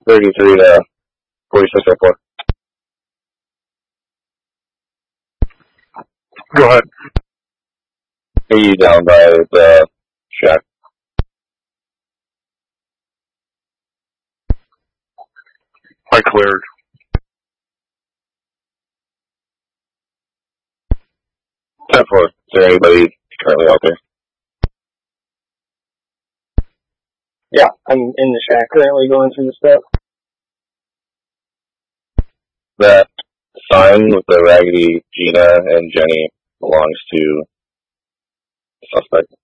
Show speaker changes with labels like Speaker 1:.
Speaker 1: 33 to 4604.
Speaker 2: Go ahead.
Speaker 1: Are you down by the shack?
Speaker 2: I cleared.
Speaker 1: Ten four. Is there anybody currently out there?
Speaker 3: Yeah, I'm in the shack currently going through the stuff.
Speaker 1: That sign with the raggedy Gina and Jenny belongs to the suspect.